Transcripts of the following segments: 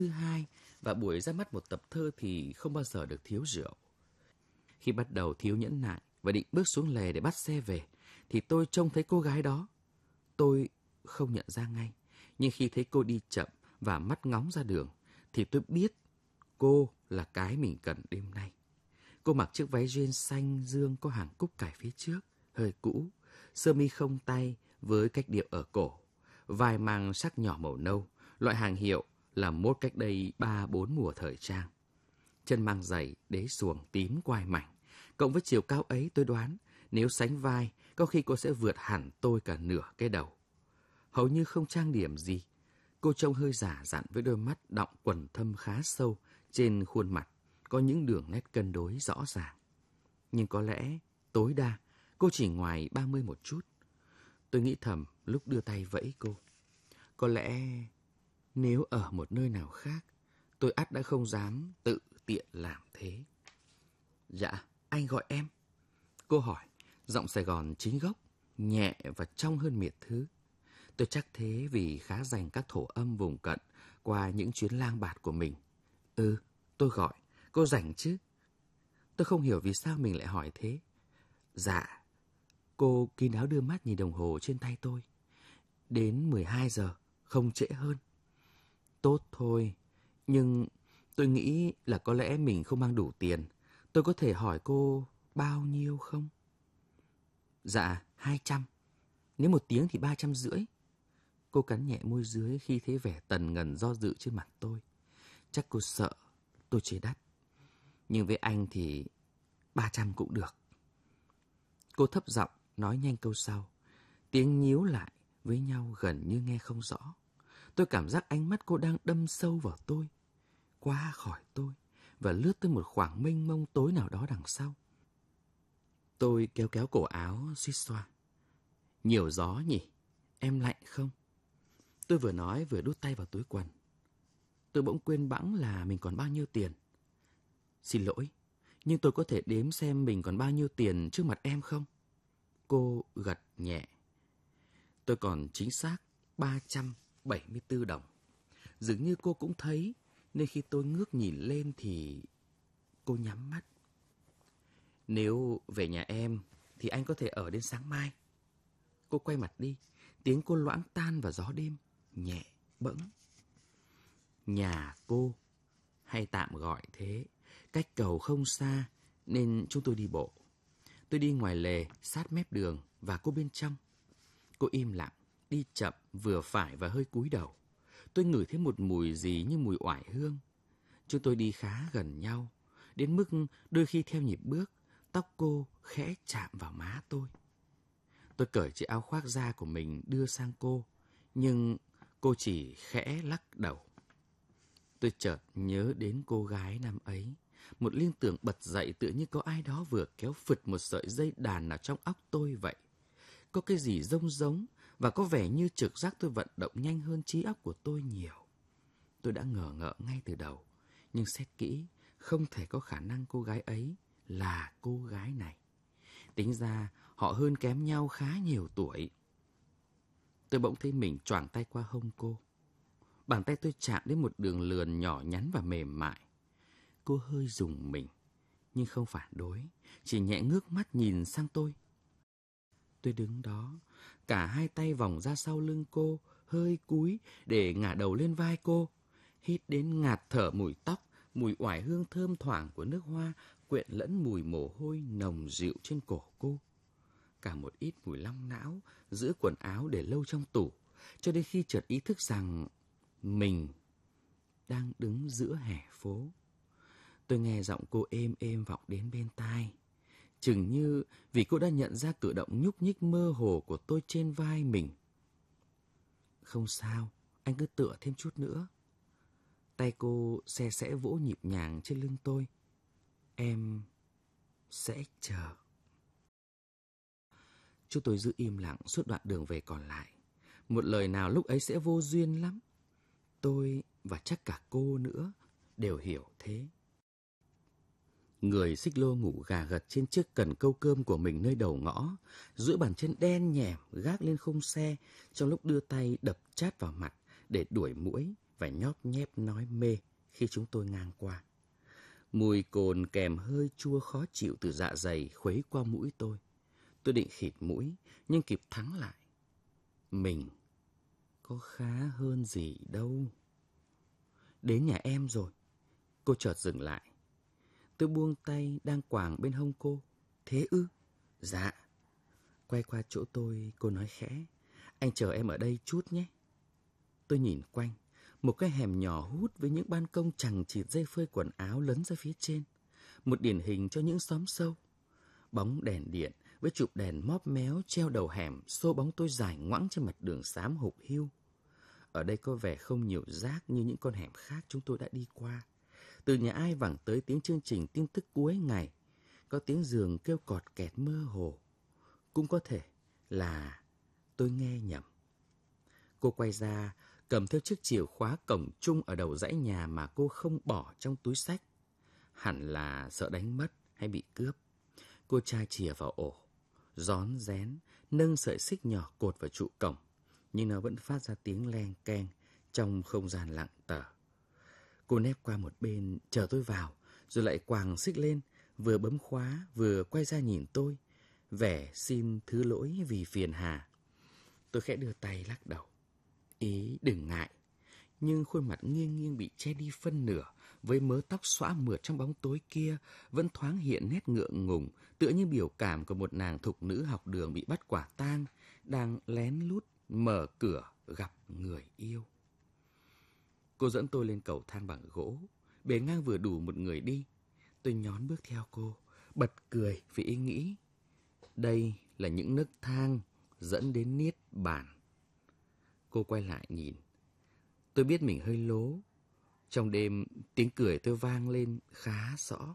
thứ hai và buổi ra mắt một tập thơ thì không bao giờ được thiếu rượu. Khi bắt đầu thiếu nhẫn nại và định bước xuống lề để bắt xe về, thì tôi trông thấy cô gái đó. Tôi không nhận ra ngay, nhưng khi thấy cô đi chậm và mắt ngóng ra đường, thì tôi biết cô là cái mình cần đêm nay. Cô mặc chiếc váy jean xanh dương có hàng cúc cài phía trước, hơi cũ, sơ mi không tay với cách điệu ở cổ, vai mang sắc nhỏ màu nâu, loại hàng hiệu là mốt cách đây 3-4 mùa thời trang. Chân mang giày đế xuồng tím quai mảnh, cộng với chiều cao ấy tôi đoán nếu sánh vai, có khi cô sẽ vượt hẳn tôi cả nửa cái đầu. Hầu như không trang điểm gì, cô trông hơi giả dặn với đôi mắt đọng quầng thâm khá sâu trên khuôn mặt, có những đường nét cân đối rõ ràng. Nhưng có lẽ tối đa cô chỉ ngoài 30 một chút. Tôi nghĩ thầm lúc đưa tay vẫy cô. Có lẽ nếu ở một nơi nào khác, tôi ắt đã không dám tự tiện làm thế. Dạ, anh gọi em. Cô hỏi, giọng Sài Gòn chính gốc, nhẹ và trong hơn miệt thứ. Tôi chắc thế vì khá dành các thổ âm vùng cận qua những chuyến lang bạt của mình. Tôi gọi, cô rảnh chứ? Tôi không hiểu vì sao mình lại hỏi thế. Dạ. Cô kín đáo đưa mắt nhìn đồng hồ trên tay tôi. Đến 12 giờ, không trễ hơn. Tốt thôi, nhưng tôi nghĩ là có lẽ mình không mang đủ tiền. Tôi có thể hỏi cô bao nhiêu không? Dạ, 200. Nếu 1 tiếng thì 350. Cô cắn nhẹ môi dưới khi thấy vẻ tần ngần do dự trên mặt tôi. Chắc cô sợ tôi chế đắt. Nhưng với anh thì 300 cũng được. Cô thấp giọng nói nhanh câu sau. Tiếng nhíu lại với nhau gần như nghe không rõ. Tôi cảm giác ánh mắt cô đang đâm sâu vào tôi, qua khỏi tôi và lướt tới một khoảng mênh mông tối nào đó đằng sau. Tôi kéo kéo cổ áo suýt xoa. Nhiều gió nhỉ? Em lạnh không? Tôi vừa nói vừa đút tay vào túi quần. Tôi bỗng quên bẵng là mình còn bao nhiêu tiền. Xin lỗi, nhưng tôi có thể đếm xem mình còn bao nhiêu tiền trước mặt em không? Cô gật nhẹ. Tôi còn chính xác 374 đồng. Dường như cô cũng thấy, nên khi tôi ngước nhìn lên thì cô nhắm mắt. Nếu về nhà em thì anh có thể ở đến sáng mai. Cô quay mặt đi, tiếng cô loãng tan vào gió đêm, nhẹ, bẫng. Nhà cô, hay tạm gọi thế, cách cầu không xa nên chúng tôi đi bộ. Tôi đi ngoài lề, sát mép đường và cô bên trong. Cô im lặng, đi chậm, vừa phải và hơi cúi đầu. Tôi ngửi thấy một mùi gì như mùi oải hương. Chúng tôi đi khá gần nhau, đến mức đôi khi theo nhịp bước, tóc cô khẽ chạm vào má tôi. Tôi cởi chiếc áo khoác da của mình đưa sang cô, nhưng cô chỉ khẽ lắc đầu. Tôi chợt nhớ đến cô gái năm ấy. Một liên tưởng bật dậy tựa như có ai đó vừa kéo phật một sợi dây đàn nào trong óc tôi vậy. Có cái gì rông giống và có vẻ như trực giác tôi vận động nhanh hơn trí óc của tôi nhiều. Tôi đã ngờ ngợ ngay từ đầu, nhưng xét kỹ, không thể có khả năng cô gái ấy là cô gái này. Tính ra họ hơn kém nhau khá nhiều tuổi. Tôi bỗng thấy mình choàng tay qua hông cô. Bàn tay tôi chạm đến một đường lườn nhỏ nhắn và mềm mại. Cô hơi rùng mình, nhưng không phản đối, chỉ nhẹ ngước mắt nhìn sang tôi. Tôi đứng đó, cả hai tay vòng ra sau lưng cô, hơi cúi để ngả đầu lên vai cô, hít đến ngạt thở mùi tóc, mùi oải hương thơm thoảng của nước hoa quyện lẫn mùi mồ hôi nồng dịu trên cổ cô. Cả một ít mùi long não giữ quần áo để lâu trong tủ, cho đến khi chợt ý thức rằng mình đang đứng giữa hè phố. Tôi nghe giọng cô êm êm vọng đến bên tai. Chừng như vì cô đã nhận ra cử động nhúc nhích mơ hồ của tôi trên vai mình. Không sao, anh cứ tựa thêm chút nữa. Tay cô se sẽ vỗ nhịp nhàng trên lưng tôi. Em sẽ chờ. Chúng tôi giữ im lặng suốt đoạn đường về còn lại. Một lời nào lúc ấy sẽ vô duyên lắm. Tôi và chắc cả cô nữa đều hiểu thế. Người xích lô ngủ gà gật trên chiếc cần câu cơm của mình nơi đầu ngõ, duỗi bàn chân đen nhẻm gác lên khung xe trong lúc đưa tay đập chát vào mặt để đuổi muỗi và nhóp nhép nói mê khi chúng tôi ngang qua. Mùi cồn kèm hơi chua khó chịu từ dạ dày khuấy qua mũi tôi. Tôi định khịt mũi, nhưng kịp thắng lại. Mình có khá hơn gì đâu. Đến nhà em rồi. Cô chợt dừng lại. Tôi buông tay đang quàng bên hông cô. Thế ư? Dạ. Quay qua chỗ tôi, cô nói khẽ. Anh chờ em ở đây chút nhé. Tôi nhìn quanh. Một cái hẻm nhỏ hút với những ban công chằng chịt dây phơi quần áo lấn ra phía trên. Một điển hình cho những xóm sâu. Bóng đèn điện với chụp đèn móp méo treo đầu hẻm xô bóng tôi dài ngoẵng trên mặt đường xám hụp hiu. Ở đây có vẻ không nhiều rác như những con hẻm khác chúng tôi đã đi qua. Từ nhà ai vẳng tới tiếng chương trình tin tức cuối ngày. Có tiếng giường kêu cọt kẹt mơ hồ. Cũng có thể là tôi nghe nhầm. Cô quay ra, cầm theo chiếc chìa khóa cổng chung ở đầu dãy nhà mà cô không bỏ trong túi xách. Hẳn là sợ đánh mất hay bị cướp. Cô tra chìa vào ổ, rón rén, nâng sợi xích nhỏ cột vào trụ cổng, nhưng nó vẫn phát ra tiếng leng keng trong không gian lặng tở. Cô nép qua một bên, chờ tôi vào, rồi lại quàng xích lên, vừa bấm khóa, vừa quay ra nhìn tôi, vẻ xin thứ lỗi vì phiền hà. Tôi khẽ đưa tay lắc đầu. Ý đừng ngại. Nhưng khuôn mặt nghiêng nghiêng bị che đi phân nửa, với mớ tóc xõa mượt trong bóng tối kia, vẫn thoáng hiện nét ngượng ngùng, tựa như biểu cảm của một nàng thục nữ học đường bị bắt quả tang, đang lén lút mở cửa gặp người yêu. Cô dẫn tôi lên cầu thang bằng gỗ, bề ngang vừa đủ một người đi. Tôi nhón bước theo cô, bật cười vì ý nghĩ. Đây là những nấc thang dẫn đến niết bàn. Cô quay lại nhìn. Tôi biết mình hơi lố. Trong đêm, tiếng cười tôi vang lên khá rõ.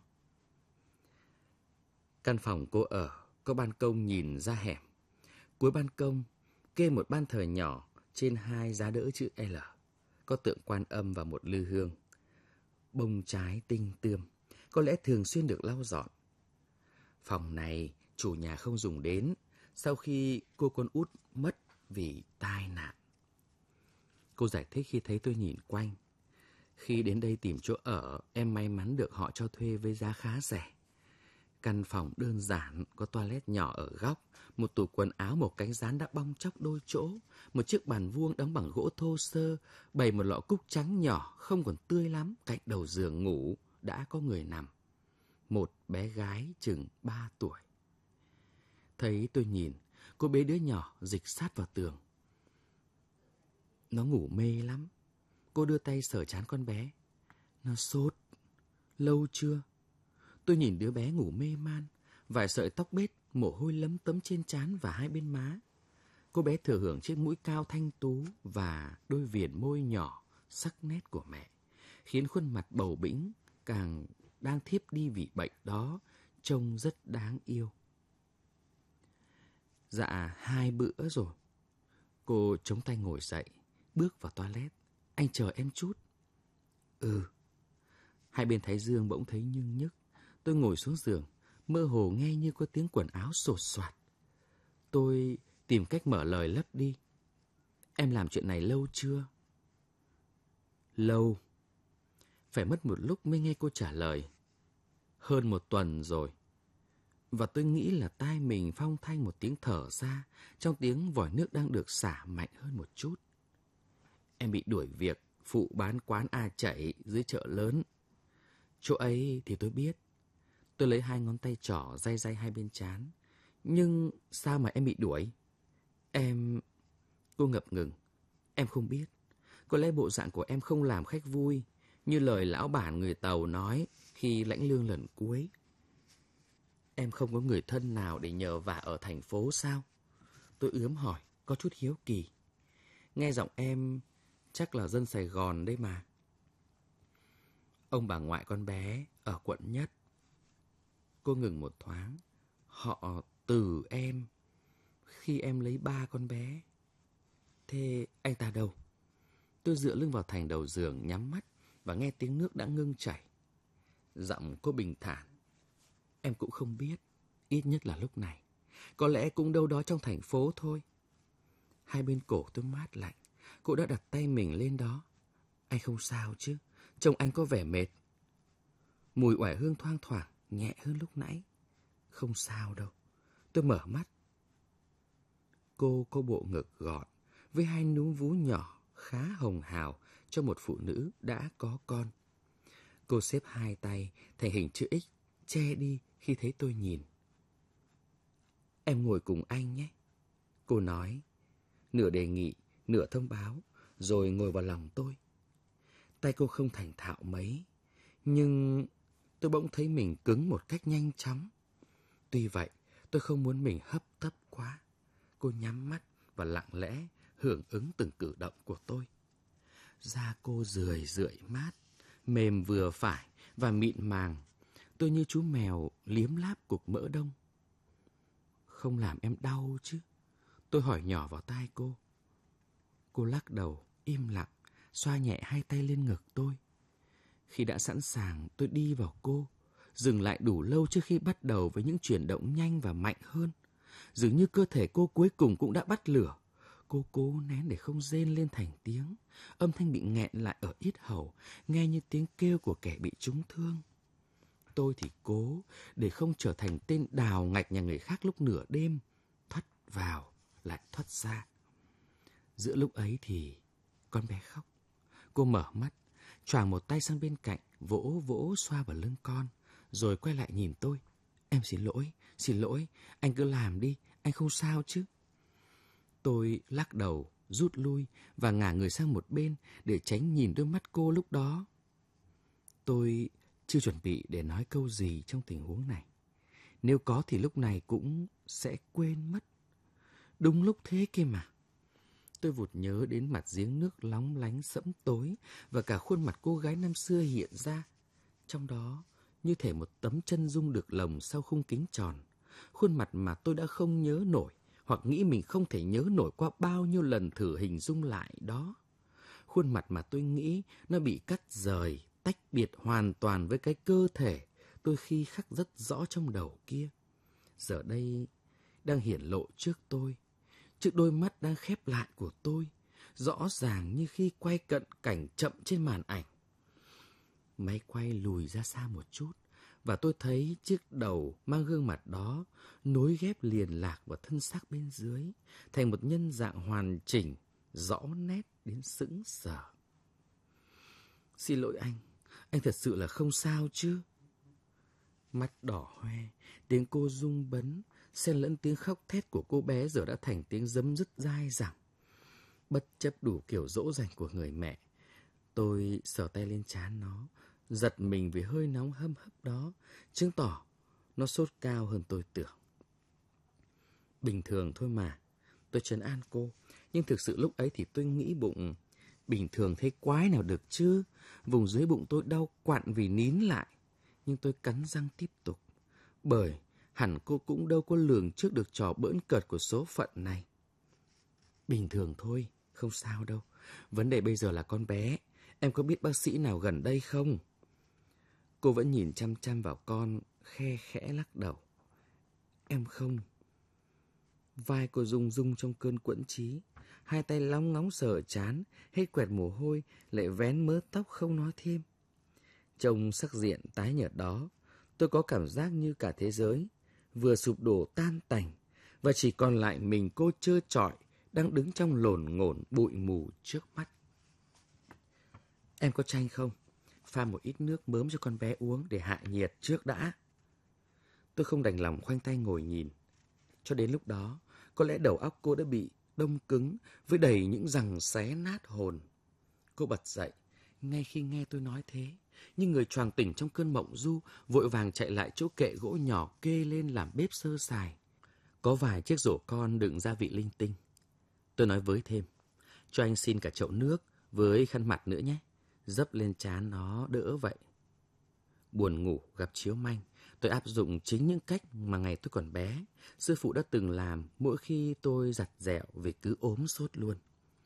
Căn phòng cô ở có ban công nhìn ra hẻm. Cuối ban công, kê một ban thờ nhỏ trên 2 giá đỡ chữ L. Có tượng Quan Âm và một lư hương. Bông trái tinh tươm, có lẽ thường xuyên được lau dọn. Phòng này chủ nhà không dùng đến sau khi cô con út mất vì tai nạn. Cô giải thích khi thấy tôi nhìn quanh. Khi đến đây tìm chỗ ở, em may mắn được họ cho thuê với giá khá rẻ. Căn phòng đơn giản, có toilet nhỏ ở góc, một tủ quần áo một cánh gián đã bong tróc đôi chỗ, một chiếc bàn vuông đóng bằng gỗ thô sơ, bày một lọ cúc trắng nhỏ không còn tươi lắm cạnh đầu giường ngủ đã có người nằm. Một bé gái chừng 3 tuổi. Thấy tôi nhìn, cô bế đứa nhỏ dịch sát vào tường. Nó ngủ mê lắm. Cô đưa tay sờ trán con bé. Nó sốt. Lâu chưa? Tôi nhìn đứa bé ngủ mê man, vài sợi tóc bết, mồ hôi lấm tấm trên trán và hai bên má. Cô bé thừa hưởng chiếc mũi cao thanh tú và đôi viền môi nhỏ sắc nét của mẹ, khiến khuôn mặt bầu bĩnh càng đang thiếp đi vì bệnh đó trông rất đáng yêu. Dạ 2 bữa rồi. Cô chống tay ngồi dậy, bước vào toilet. Anh chờ em chút. Ừ. Hai bên thái dương bỗng thấy nhưng nhức. Tôi ngồi xuống giường, mơ hồ nghe như có tiếng quần áo xột xoạt. Tôi tìm cách mở lời lấp đi. Em làm chuyện này lâu chưa? Lâu. Phải mất một lúc mới nghe cô trả lời. Hơn 1 tuần rồi. Và tôi nghĩ là tai mình phong thanh một tiếng thở ra trong tiếng vòi nước đang được xả mạnh hơn một chút. Em bị đuổi việc phụ bán quán A Chảy dưới chợ lớn. Chỗ ấy thì tôi biết. Tôi lấy 2 ngón tay trỏ day day hai bên trán. Nhưng sao mà em bị đuổi? Em... Cô ngập ngừng. Em không biết. Có lẽ bộ dạng của em không làm khách vui, như lời lão bản người Tàu nói khi lãnh lương lần cuối. Em không có người thân nào để nhờ vả ở thành phố sao? Tôi ướm hỏi, có chút hiếu kỳ. Nghe giọng em chắc là dân Sài Gòn đấy mà. Ông bà ngoại con bé ở quận Nhất. Cô ngừng một thoáng. Họ từ em khi em lấy 3 con bé. Thế anh ta đâu? Tôi dựa lưng vào thành đầu giường nhắm mắt và nghe tiếng nước đã ngưng chảy. Giọng cô bình thản. Em cũng không biết, ít nhất là lúc này. Có lẽ cũng đâu đó trong thành phố thôi. Hai bên cổ tôi mát lạnh. Cô đã đặt tay mình lên đó. Anh không sao chứ? Trông anh có vẻ mệt. Mùi oải hương thoang thoảng, nhẹ hơn lúc nãy. Không sao đâu. Tôi mở mắt. Cô có bộ ngực gọn, với hai núm vú nhỏ, khá hồng hào cho một phụ nữ đã có con. Cô xếp hai tay thành hình chữ X, che đi khi thấy tôi nhìn. Em ngồi cùng anh nhé. Cô nói, nửa đề nghị, nửa thông báo, rồi ngồi vào lòng tôi. Tay cô không thành thạo mấy, nhưng tôi bỗng thấy mình cứng một cách nhanh chóng. Tuy vậy, tôi không muốn mình hấp tấp quá. Cô nhắm mắt và lặng lẽ hưởng ứng từng cử động của tôi. Da cô rười rượi mát, mềm vừa phải và mịn màng. Tôi như chú mèo liếm láp cục mỡ đông. Không làm em đau chứ? Tôi hỏi nhỏ vào tai cô. Cô lắc đầu, im lặng, xoa nhẹ hai tay lên ngực tôi. Khi đã sẵn sàng, tôi đi vào cô, dừng lại đủ lâu trước khi bắt đầu với những chuyển động nhanh và mạnh hơn. Dường như cơ thể cô cuối cùng cũng đã bắt lửa. Cô cố nén để không rên lên thành tiếng. Âm thanh bị nghẹn lại ở yết hầu, nghe như tiếng kêu của kẻ bị trúng thương. Tôi thì cố để không trở thành tên đào ngạch nhà người khác lúc nửa đêm, thoắt vào lại thoắt ra. Giữa lúc ấy thì con bé khóc. Cô mở mắt, choàng một tay sang bên cạnh, vỗ vỗ xoa vào lưng con, rồi quay lại nhìn tôi. Em xin lỗi, anh cứ làm đi, anh không sao chứ? Tôi lắc đầu, rút lui và ngả người sang một bên để tránh nhìn đôi mắt cô lúc đó. Tôi chưa chuẩn bị để nói câu gì trong tình huống này. Nếu có thì lúc này cũng sẽ quên mất. Đúng lúc thế kia mà. Tôi vụt nhớ đến mặt giếng nước lóng lánh sẫm tối và cả khuôn mặt cô gái năm xưa hiện ra. Trong đó, như thể một tấm chân dung được lồng sau khung kính tròn. Khuôn mặt mà tôi đã không nhớ nổi, hoặc nghĩ mình không thể nhớ nổi qua bao nhiêu lần thử hình dung lại đó. Khuôn mặt mà tôi nghĩ nó bị cắt rời, tách biệt hoàn toàn với cái cơ thể tôi khi khắc rất rõ trong đầu kia. Giờ đây đang hiển lộ trước tôi, trước đôi mắt đang khép lại của tôi, rõ ràng như khi quay cận cảnh chậm trên màn ảnh. Máy quay lùi ra xa một chút, và tôi thấy chiếc đầu mang gương mặt đó nối ghép liền lạc vào thân xác bên dưới, thành một nhân dạng hoàn chỉnh, rõ nét đến sững sờ. Xin lỗi anh thật sự là không sao chứ? Mắt đỏ hoe, tiếng cô rung bấn, xen lẫn tiếng khóc thét của cô bé giờ đã thành tiếng giấm dứt dai dẳng. Bất chấp đủ kiểu dỗ dành của người mẹ, tôi sờ tay lên trán nó, giật mình vì hơi nóng hâm hấp đó, chứng tỏ nó sốt cao hơn tôi tưởng. Bình thường thôi mà, tôi trấn an cô, nhưng thực sự lúc ấy thì tôi nghĩ bụng, bình thường thế quái nào được chứ, vùng dưới bụng tôi đau quặn vì nín lại. Nhưng tôi cắn răng tiếp tục, bởi hẳn cô cũng đâu có lường trước được trò bỡn cợt của số phận này. Bình thường thôi, không sao đâu. Vấn đề bây giờ là con bé. Em có biết bác sĩ nào gần đây không? Cô vẫn nhìn chăm chăm vào con, khe khẽ lắc đầu. Em không. Vai cô rung rung trong cơn quẫn trí. Hai tay lóng ngóng sờ trán, hết quẹt mồ hôi, lại vén mớ tóc không nói thêm. Trong sắc diện tái nhợt đó, tôi có cảm giác như cả thế giới vừa sụp đổ tan tành, và chỉ còn lại mình cô trơ trọi đang đứng trong lổn ngổn bụi mù trước mắt. Em có chanh không? Pha một ít nước mớm cho con bé uống để hạ nhiệt trước đã. Tôi không đành lòng khoanh tay ngồi nhìn. Cho đến lúc đó, có lẽ đầu óc cô đã bị đông cứng với đầy những giằng xé nát hồn. Cô bật dậy, ngay khi nghe tôi nói thế, nhưng người choàng tỉnh trong cơn mộng du, vội vàng chạy lại chỗ kệ gỗ nhỏ kê lên làm bếp sơ sài. Có vài chiếc rổ con đựng gia vị linh tinh. Tôi nói với thêm, cho anh xin cả chậu nước với khăn mặt nữa nhé, dấp lên trán nó đỡ vậy. Buồn ngủ gặp chiếu manh, tôi áp dụng chính những cách mà ngày tôi còn bé, sư phụ đã từng làm mỗi khi tôi giặt dẹo vì cứ ốm sốt luôn.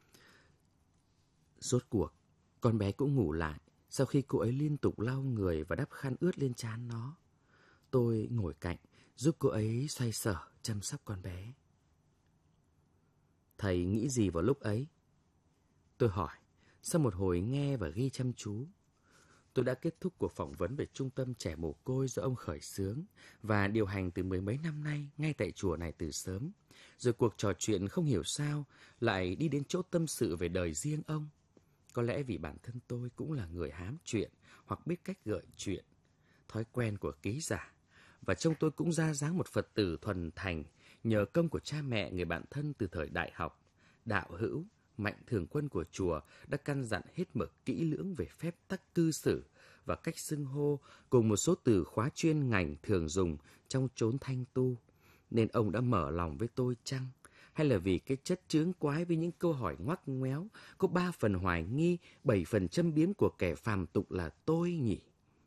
Rốt cuộc, con bé cũng ngủ lại sau khi cô ấy liên tục lau người và đắp khăn ướt lên trán nó. Tôi ngồi cạnh, giúp cô ấy xoay sở, chăm sóc con bé. Thầy nghĩ gì vào lúc ấy? Tôi hỏi, Sau một hồi nghe và ghi chăm chú, tôi đã kết thúc cuộc phỏng vấn về trung tâm trẻ mồ côi do ông khởi xướng và điều hành từ mười mấy năm nay ngay tại chùa này từ sớm. Rồi cuộc trò chuyện không hiểu sao lại đi đến chỗ tâm sự về đời riêng ông. Có lẽ vì bản thân tôi cũng là người hám chuyện hoặc biết cách gợi chuyện, thói quen của ký giả. Và trông tôi cũng ra dáng một Phật tử thuần thành nhờ công của cha mẹ người bạn thân từ thời đại học. Đạo hữu, Mạnh thường quân của chùa đã căn dặn hết mực kỹ lưỡng về phép tắc cư xử và cách xưng hô cùng một số từ khóa chuyên ngành thường dùng trong chốn thanh tu. Nên ông đã mở lòng với tôi chăng? Hay là vì cái chất chướng quái với những câu hỏi ngoắc ngoéo, có 3 phần hoài nghi, 7 phần châm biếm của kẻ phàm tục là tôi nhỉ?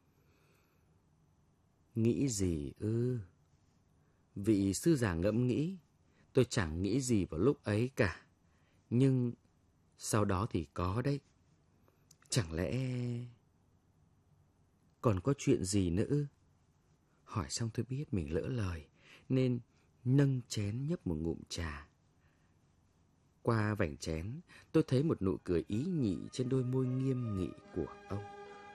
Nghĩ gì ư? Vị sư già ngẫm nghĩ, tôi chẳng nghĩ gì vào lúc ấy cả. Nhưng sau đó thì có đấy. Chẳng lẽ còn có chuyện gì nữa ư? Hỏi xong tôi biết mình lỡ lời, nên nâng chén nhấp một ngụm trà. Qua vành chén, tôi thấy một nụ cười ý nhị trên đôi môi nghiêm nghị của ông.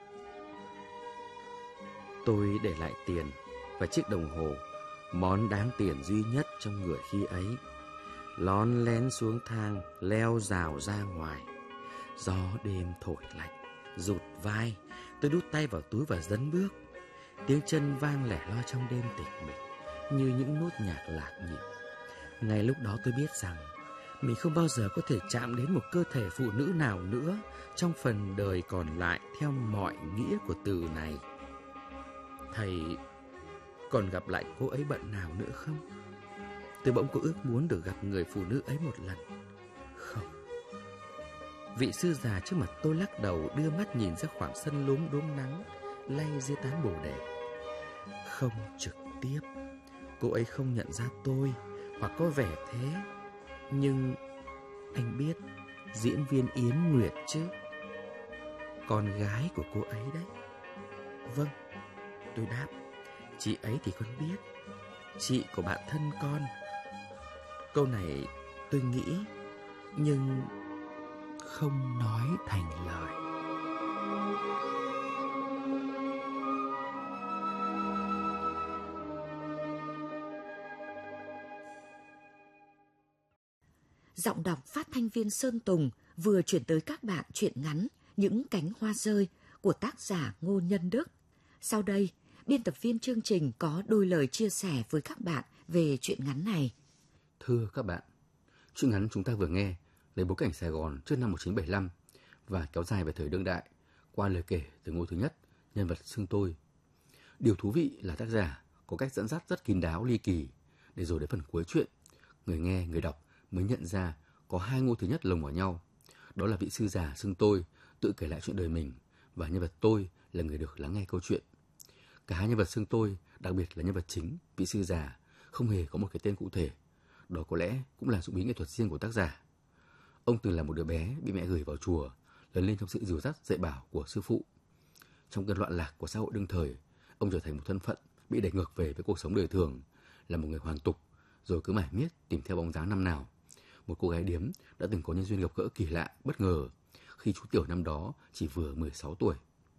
Tôi để lại tiền và chiếc đồng hồ, món đáng tiền duy nhất trong người khi ấy. Lón lén xuống thang, leo rào ra ngoài. Gió đêm thổi lạnh, rụt vai, tôi đút tay vào túi và dấn bước. Tiếng chân vang lẻ loi trong đêm tịch mịch, như những nốt nhạc lạc nhịp. Ngay lúc đó tôi biết rằng mình không bao giờ có thể chạm đến một cơ thể phụ nữ nào nữa trong phần đời còn lại theo mọi nghĩa của từ này. Thầy còn gặp lại cô ấy bận nào nữa không? Tôi bỗng có ước muốn được gặp người phụ nữ ấy một lần. Không. Vị sư già trước mặt tôi lắc đầu, đưa mắt nhìn ra khoảng sân lốm đốm nắng lay dưới tán bồ đề. Không trực tiếp, cô ấy không nhận ra tôi, hoặc có vẻ thế. Nhưng anh biết diễn viên Yến Nguyệt chứ? Con gái của cô ấy đấy. Vâng, tôi đáp. Chị ấy thì con biết, chị của bạn thân con. Câu này tôi nghĩ, nhưng không nói thành lời. Giọng đọc phát thanh viên Sơn Tùng vừa chuyển tới các bạn truyện ngắn Những cánh hoa rơi của tác giả Ngô Nhân Đức. Sau đây, biên tập viên chương trình có đôi lời chia sẻ với các bạn về truyện ngắn này. Thưa các bạn, truyện ngắn chúng ta vừa nghe lấy bối cảnh Sài Gòn trước năm 1975 và kéo dài về thời đương đại qua lời kể từ Ngô Thứ Nhất, nhân vật xưng tôi. Điều thú vị là tác giả có cách dẫn dắt rất kín đáo ly kỳ, để rồi đến phần cuối truyện, người nghe, người đọc mới nhận ra có hai Ngô Thứ Nhất lồng vào nhau. Đó là vị sư già xưng tôi tự kể lại chuyện đời mình và nhân vật tôi là người được lắng nghe câu chuyện. Cả hai nhân vật xưng tôi, đặc biệt là nhân vật chính, vị sư già, không hề có một cái tên cụ thể. Đó có lẽ cũng là dụng ý nghệ thuật riêng của tác giả. Ông từng là một đứa bé bị mẹ gửi vào chùa, lớn lên trong sự dìu dắt dạy bảo của sư phụ. Trong cơn loạn lạc của xã hội đương thời, ông trở thành một thân phận bị đẩy ngược về với cuộc sống đời thường, là một người hoàn tục, rồi cứ mải miết tìm theo bóng dáng năm nào. Một cô gái điếm đã từng có nhân duyên gặp gỡ kỳ lạ, bất ngờ, khi chú Tiểu năm đó chỉ vừa 16 tuổi.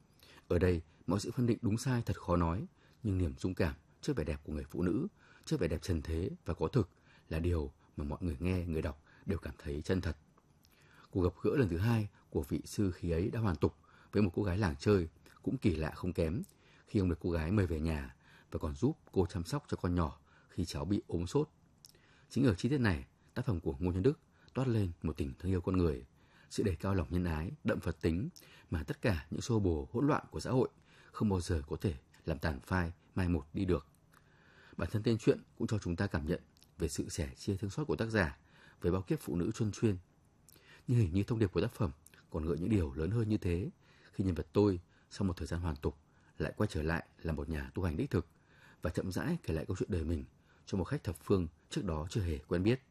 Ở đây, mọi sự phân định đúng sai thật khó nói, nhưng niềm dung cảm trước vẻ đẹp của người phụ nữ, trước vẻ đẹp trần thế và có thực là điều mà mọi người nghe, người đọc đều cảm thấy chân thật. Cuộc gặp gỡ lần thứ hai của vị sư khí ấy đã hoàn tục với một cô gái làng chơi, cũng kỳ lạ không kém, khi ông được cô gái mời về nhà và còn giúp cô chăm sóc cho con nhỏ khi cháu bị ốm sốt. Chính ở chi tiết này, tác phẩm của Ngô Nhân Đức toát lên một tình thương yêu con người, sự đề cao lòng nhân ái, đậm Phật tính mà tất cả những xô bồ hỗn loạn của xã hội không bao giờ có thể làm tàn phai, mai một đi được. Bản thân tên truyện cũng cho chúng ta cảm nhận về sự sẻ chia thương xót của tác giả với bao kiếp phụ nữ chuân chuyên. Nhưng hình như thông điệp của tác phẩm còn gợi những điều lớn hơn như thế, khi nhân vật tôi sau một thời gian hoàn tục lại quay trở lại là một nhà tu hành đích thực và chậm rãi kể lại câu chuyện đời mình cho một khách thập phương trước đó chưa hề quen biết.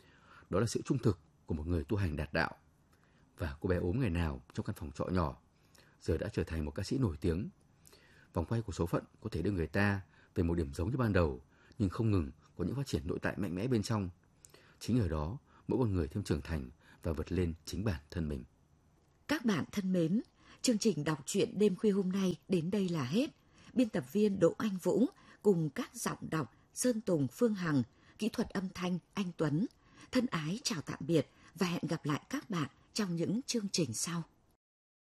Đó là sự trung thực của một người tu hành đạt đạo. Và cô bé ốm ngày nào trong căn phòng trọ nhỏ giờ đã trở thành một ca sĩ nổi tiếng. Vòng quay của số phận có thể đưa người ta về một điểm giống như ban đầu, nhưng không ngừng có những phát triển nội tại mạnh mẽ bên trong. Chính ở đó, mỗi con người thêm trưởng thành và vượt lên chính bản thân mình. Các bạn thân mến, chương trình đọc truyện đêm khuya hôm nay đến đây là hết. Biên tập viên Đỗ Anh Vũ cùng các giọng đọc Sơn Tùng, Phương Hằng, kỹ thuật âm thanh Anh Tuấn. Thân ái chào tạm biệt và hẹn gặp lại các bạn trong những chương trình sau.